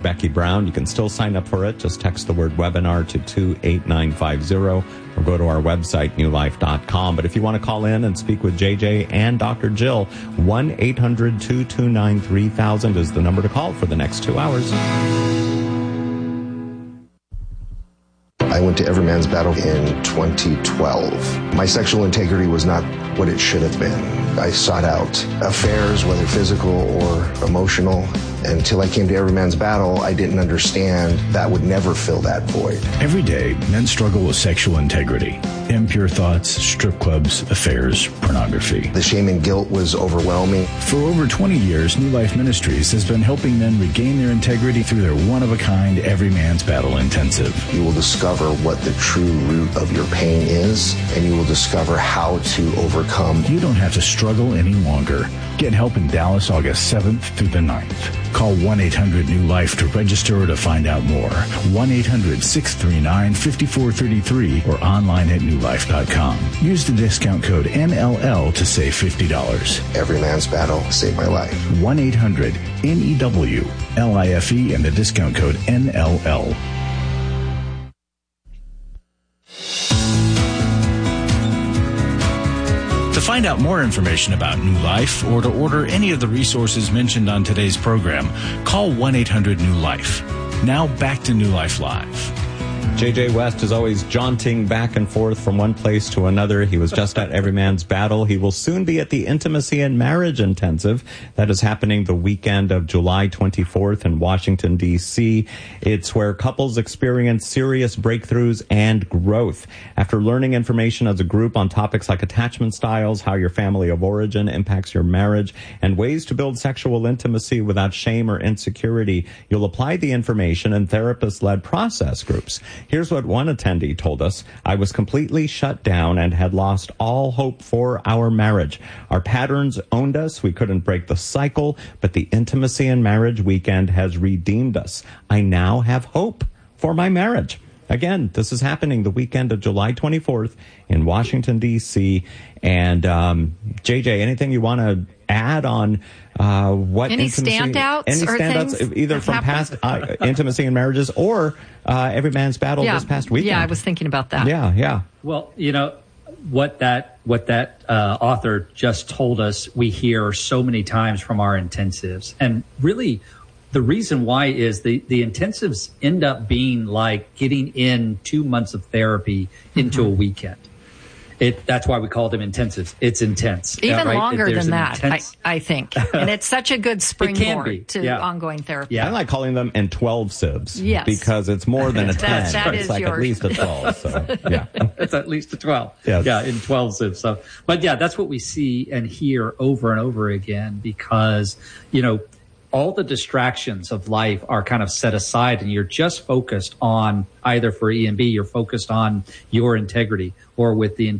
Becky Brown. You can still sign up for it. Just text the word webinar to 28950 or go to our website, newlife.com. But if you want to call in and speak with JJ and Dr. Jill, 1-800-229-3000 is the number to call for the next 2 hours. I went to Every Man's Battle in 2012. My sexual integrity was not what it should have been. I sought out affairs, whether physical or emotional. Until I came to Every Man's Battle, I didn't understand that would never fill that void. Every day, men struggle with sexual integrity. Impure thoughts, strip clubs, affairs, pornography. The shame and guilt was overwhelming. For over 20 years, New Life Ministries has been helping men regain their integrity through their one-of-a-kind Every Man's Battle Intensive. You will discover what the true root of your pain is, and you will discover how to overcome. You don't have to struggle any longer. Get help in Dallas August 7th through the 9th. Call 1-800-NEW-LIFE to register or to find out more. 1-800-639-5433 or online at newlife.com. Use the discount code NLL to save $50. Every Man's Battle saved my life. 1-800-NEW-LIFE and the discount code NLL. To find out more information about New Life or to order any of the resources mentioned on today's program, call 1-800-NEW-LIFE. Now back to New Life Live. JJ West is always jaunting back and forth from one place to another. He was just at Every Man's Battle. He will soon be at the Intimacy and Marriage Intensive. That is happening the weekend of July 24th in Washington, D.C. It's where couples experience serious breakthroughs and growth. After learning information as a group on topics like attachment styles, how your family of origin impacts your marriage, and ways to build sexual intimacy without shame or insecurity, you'll apply the information in therapist-led process groups. Here's what one attendee told us. I was completely shut down and had lost all hope for our marriage. Our patterns owned us. We couldn't break the cycle, but the Intimacy and Marriage Weekend has redeemed us. I now have hope for my marriage. Again, this is happening the weekend of July 24th in Washington, D.C. And JJ, anything you want to add on what any intimacy, standouts? Any standouts, either from past intimacy and marriages or Every Man's Battle this past weekend? Yeah, I was thinking about that. Yeah. Well, you know, what that author just told us, we hear so many times from our intensives. And really, the reason why is the intensives end up being like getting in 2 months of therapy into a weekend. That's why we call them intensives. It's intense. Even right? longer than that, I think. And it's such a good springboard to ongoing therapy. Yeah. I like calling them in 12 sibs. Yes. Because it's more than a 10. That it's is like yours. at least a 12. So, yeah. It's at least a 12. Yes. Yeah, in 12 sibs. So, but yeah, that's what we see and hear over and over again because, you know, all the distractions of life are kind of set aside and you're just focused on either for EMB, you're focused on your integrity, or with the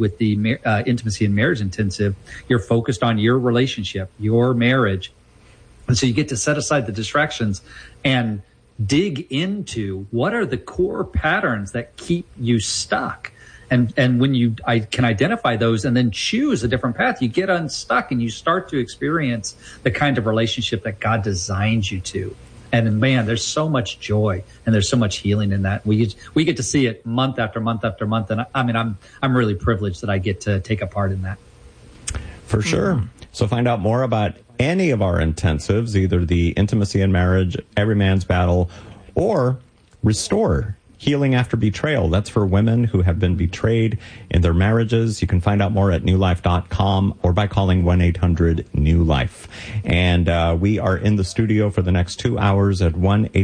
Intimacy and Marriage Intensive, you're focused on your relationship, your marriage. And so you get to set aside the distractions and dig into what are the core patterns that keep you stuck. And when I can identify those and then choose a different path, you get unstuck and you start to experience the kind of relationship that God designed you to. And man, there's so much joy and there's so much healing in that. We get to see it month after month after month. And I mean, I'm really privileged that I get to take a part in that. For sure. So find out more about any of our intensives, either the Intimacy and Marriage, Every Man's Battle, or Restore. Healing After Betrayal. That's for women who have been betrayed in their marriages. You can find out more at newlife.com or by calling 1-800-NEW-LIFE. And we are in the studio for the next 2 hours at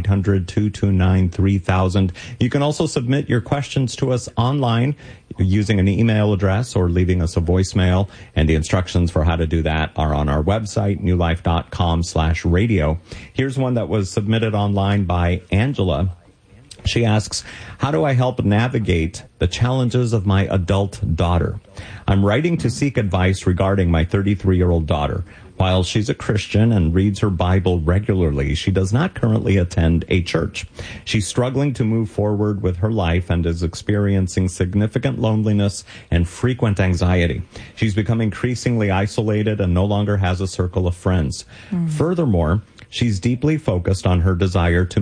1-800-229-3000. You can also submit your questions to us online using an email address or leaving us a voicemail. And the instructions for how to do that are on our website, newlife.com/radio. Here's one that was submitted online by Angela. She asks, how do I help navigate the challenges of my adult daughter? I'm writing to seek advice regarding my 33-year-old daughter. While she's a Christian and reads her Bible regularly, she does not currently attend a church. She's struggling to move forward with her life and is experiencing significant loneliness and frequent anxiety. She's become increasingly isolated and no longer has a circle of friends. Furthermore, she's deeply focused on her desire to